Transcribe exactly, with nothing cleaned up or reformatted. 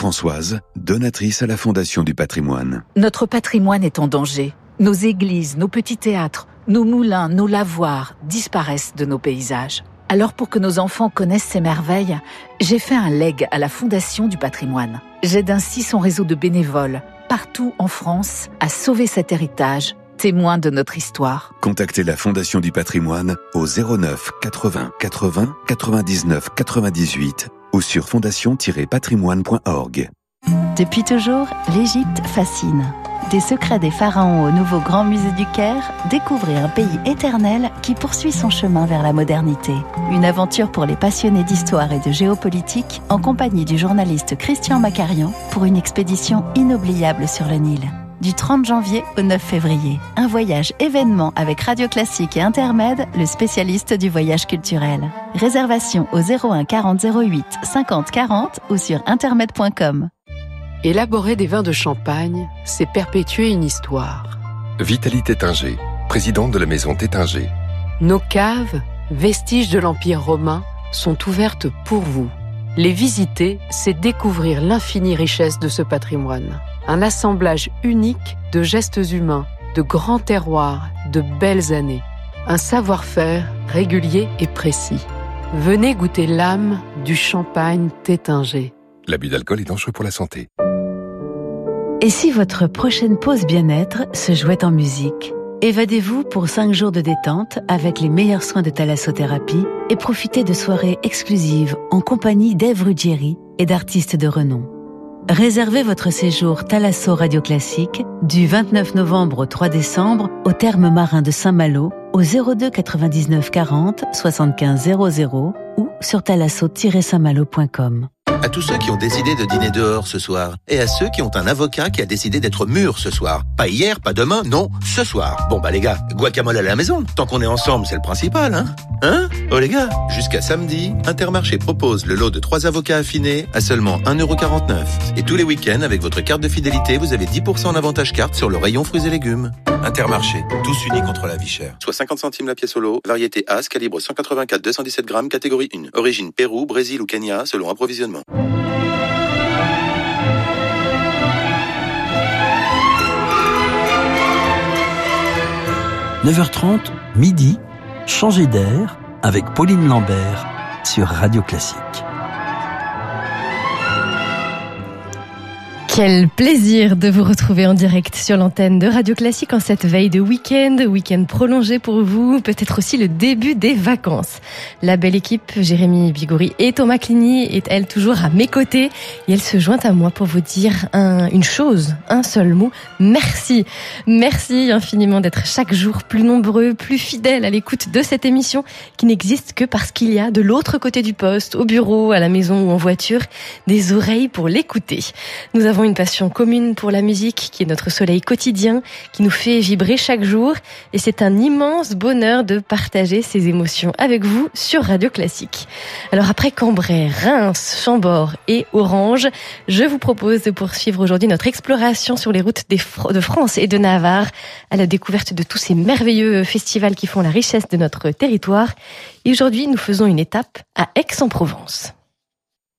Françoise, donatrice à la Fondation du patrimoine. Notre patrimoine est en danger. Nos églises, nos petits théâtres, nos moulins, nos lavoirs disparaissent de nos paysages. Alors pour que nos enfants connaissent ces merveilles, j'ai fait un leg à la Fondation du patrimoine. J'aide ainsi son réseau de bénévoles, partout en France, à sauver cet héritage, témoin de notre histoire. Contactez la Fondation du patrimoine au zéro neuf quatre-vingts quatre-vingts quatre-vingt-dix-neuf quatre-vingt-dix-huit ou sur fondation tiret patrimoine point org. Depuis toujours, l'Égypte fascine. Des secrets des pharaons au nouveau Grand Musée du Caire, découvrez un pays éternel qui poursuit son chemin vers la modernité. Une aventure pour les passionnés d'histoire et de géopolitique en compagnie du journaliste Christian Macarian pour une expédition inoubliable sur le Nil. Du trente janvier au neuf février. Un voyage événement avec Radio Classique et Intermed, le spécialiste du voyage culturel. Réservation au zéro un quarante zéro huit cinquante quarante ou sur intermed point com. Élaborer des vins de Champagne, c'est perpétuer une histoire. Vitalie Tétinger, présidente de la maison Tétinger. Nos caves, vestiges de l'Empire romain, sont ouvertes pour vous. Les visiter, c'est découvrir l'infinie richesse de ce patrimoine. Un assemblage unique de gestes humains, de grands terroirs, de belles années. Un savoir-faire régulier et précis. Venez goûter l'âme du Champagne Tétinger. L'abus d'alcool est dangereux pour la santé. Et si votre prochaine pause bien-être se jouait en musique ? Évadez-vous pour cinq jours de détente avec les meilleurs soins de thalassothérapie et profitez de soirées exclusives en compagnie d'Ève Ruggieri et d'artistes de renom. Réservez votre séjour Thalasso Radio Classique du vingt-neuf novembre au trois décembre au Thermes Marins de Saint-Malo au zéro deux quatre-vingt-dix-neuf quarante soixante-quinze zéro zéro ou sur thalasso tiret saint malo point com. À tous ceux qui ont décidé de dîner dehors ce soir. Et à ceux qui ont un avocat qui a décidé d'être mûr ce soir. Pas hier, pas demain, non, ce soir. Bon bah les gars, guacamole à la maison. Tant qu'on est ensemble, c'est le principal, hein. Hein? Oh les gars, jusqu'à samedi, Intermarché propose le lot de trois avocats affinés à seulement un euro quarante-neuf. Et tous les week-ends, avec votre carte de fidélité, vous avez dix pour cent en avantage carte sur le rayon fruits et légumes. Intermarché, tous unis contre la vie chère. Soit cinquante centimes la pièce au lot, variété As, calibre cent quatre-vingt-quatre deux cent dix-sept grammes, catégorie un. Origine Pérou, Brésil ou Kenya, selon approvisionnement. neuf heures trente, midi, changer d'air avec Pauline Lambert sur Radio Classique. Quel plaisir de vous retrouver en direct sur l'antenne de Radio Classique en cette veille de week-end, week-end prolongé pour vous, peut-être aussi le début des vacances. La belle équipe, Jérémy Bigori et Thomas Cligny, est elle toujours à mes côtés et elle se joint à moi pour vous dire un, une chose, un seul mot, merci. Merci infiniment d'être chaque jour plus nombreux, plus fidèles à l'écoute de cette émission qui n'existe que parce qu'il y a de l'autre côté du poste, au bureau, à la maison ou en voiture, des oreilles pour l'écouter. Nous avons une passion commune pour la musique qui est notre soleil quotidien, qui nous fait vibrer chaque jour et c'est un immense bonheur de partager ces émotions avec vous sur Radio Classique. Alors après Cambrai, Reims, Chambord et Orange, je vous propose de poursuivre aujourd'hui notre exploration sur les routes de France et de Navarre à la découverte de tous ces merveilleux festivals qui font la richesse de notre territoire. Et aujourd'hui, nous faisons une étape à Aix-en-Provence.